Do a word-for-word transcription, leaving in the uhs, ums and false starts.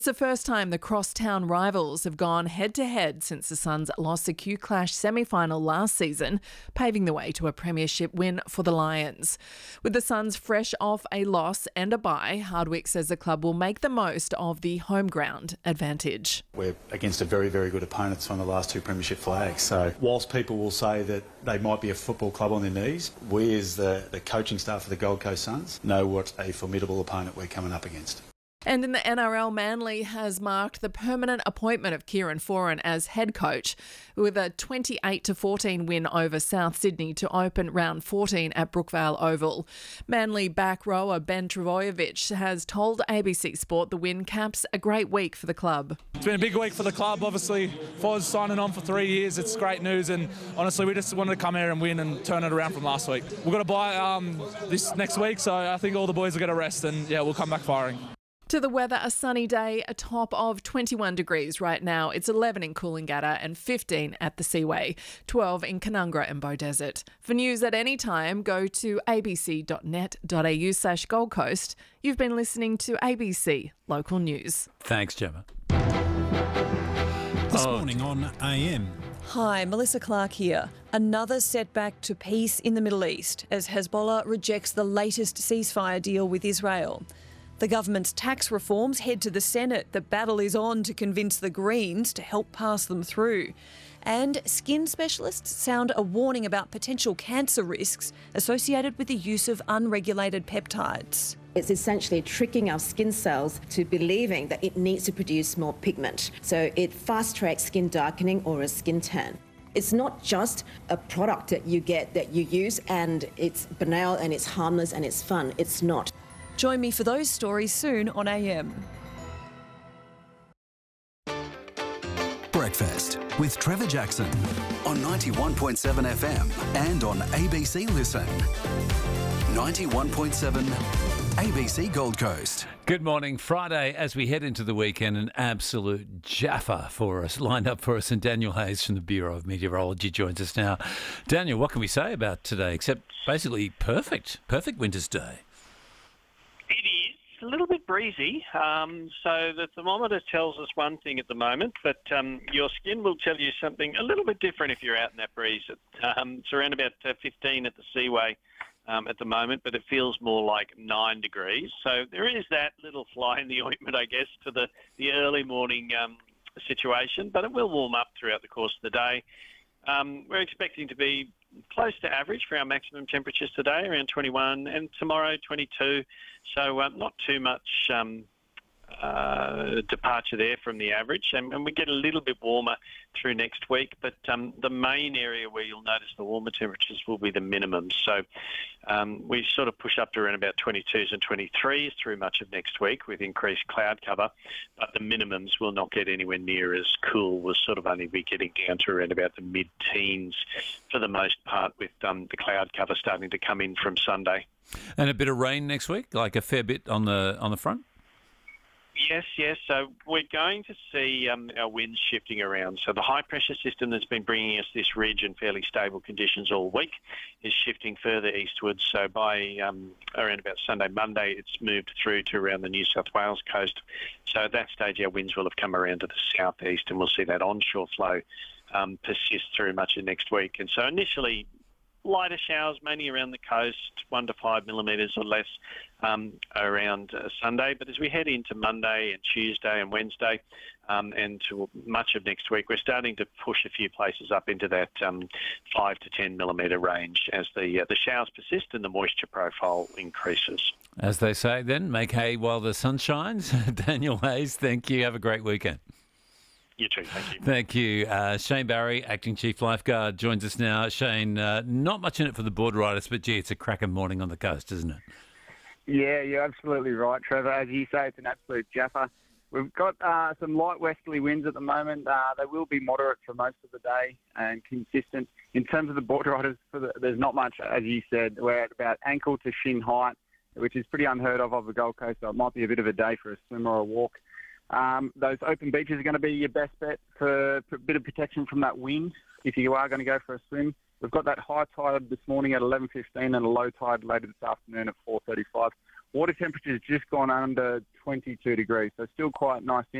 It's the first time the crosstown rivals have gone head-to-head since the Suns lost the Q-Clash semi-final last season, paving the way to a premiership win for the Lions. With the Suns fresh off a loss and a bye, Hardwick says the club will make the most of the home ground advantage. We're against a very, very good opponents on the last two premiership flags. So whilst people will say that they might be a football club on their knees, we as the, the coaching staff of the Gold Coast Suns know what a formidable opponent we're coming up against. And in the N R L, Manly has marked the permanent appointment of Kieran Foran as head coach with a twenty-eight to fourteen win over South Sydney to open round fourteen at Brookvale Oval. Manly back rower Ben Travojevic has told A B C Sport the win caps a great week for the club. It's been a big week for the club, obviously. Foz signing on for three years, it's great news, and honestly we just wanted to come here and win and turn it around from last week. We've got to buy um, this next week, so I think all the boys will get a rest and yeah, we'll come back firing. To the weather, a sunny day, a top of twenty-one degrees right now. It's eleven in Coolangatta and fifteen at the Seaway, twelve in Canungra and Beaudesert. For news at any time, go to abc.net.au slash Gold Coast. You've been listening to A B C Local News. Thanks, Gemma. This oh. morning on A M. Hi, Melissa Clark here. Another setback to peace in the Middle East as Hezbollah rejects the latest ceasefire deal with Israel. The government's tax reforms head to the Senate. The battle is on to convince the Greens to help pass them through. And skin specialists sound a warning about potential cancer risks associated with the use of unregulated peptides. It's essentially tricking our skin cells to believing that it needs to produce more pigment. So it fast-tracks skin darkening or a skin tan. It's not just a product that you get that you use and it's banal and it's harmless and it's fun. It's not. Join me for those stories soon on A M. Breakfast with Trevor Jackson on ninety-one point seven F M and on A B C Listen. ninety-one point seven A B C Gold Coast. Good morning. Friday, as we head into the weekend, an absolute jaffa for us, lined up for us, and Daniel Hayes from the Bureau of Meteorology joins us now. Daniel, what can we say about today, except basically perfect, perfect winter's day? It is a little bit breezy, um, so the thermometer tells us one thing at the moment, but um, your skin will tell you something a little bit different if you're out in that breeze. Um, it's around about uh, fifteen at the Seaway um, at the moment, but it feels more like nine degrees. So there is that little fly in the ointment, I guess, to the, the early morning um, situation, but it will warm up throughout the course of the day. Um, we're expecting to be close to average for our maximum temperatures today, around twenty-one, and tomorrow twenty-two. So uh, not too much um, uh, departure there from the average, and, and we get a little bit warmer through next week. But um, the main area where you'll notice the warmer temperatures will be the minimums. So um, we sort of push up to around about twenty-twos and twenty-threes through much of next week with increased cloud cover, but the minimums will not get anywhere near as cool. We'll sort of only be getting down to around about the mid-teens for the most part, with um, the cloud cover starting to come in from Sunday. And a bit of rain next week, like a fair bit on the on the front? Yes, yes. So we're going to see um, our winds shifting around. So the high-pressure system that's been bringing us this ridge and fairly stable conditions all week is shifting further eastwards. So by um, around about Sunday, Monday, it's moved through to around the New South Wales coast. So at that stage, our winds will have come around to the southeast, and we'll see that onshore flow um, persist through much of next week. And so initially, lighter showers, mainly around the coast, one to five millimetres or less um, around uh, Sunday. But as we head into Monday and Tuesday and Wednesday um, and to much of next week, we're starting to push a few places up into that um, five to ten millimetre range as the uh, the showers persist and the moisture profile increases. As they say then, make hay while the sun shines. Daniel Hayes, thank you. Have a great weekend. You too, thank you. Thank you. Uh, Shane Barry, Acting Chief Lifeguard, joins us now. Shane, uh, not much in it for the board riders, but gee, it's a cracker morning on the coast, isn't it? Yeah, you're absolutely right, Trevor. As you say, it's an absolute jaffa. We've got uh, some light westerly winds at the moment. Uh, they will be moderate for most of the day and consistent. In terms of the board riders, for the, there's not much, as you said. We're at about ankle to shin height, which is pretty unheard of of the Gold Coast, so it might be a bit of a day for a swim or a walk. Um, those open beaches are going to be your best bet for a bit of protection from that wind if you are going to go for a swim. We've got that high tide this morning at eleven fifteen and a low tide later this afternoon at four thirty-five. Water temperature's just gone under twenty-two degrees, so still quite nice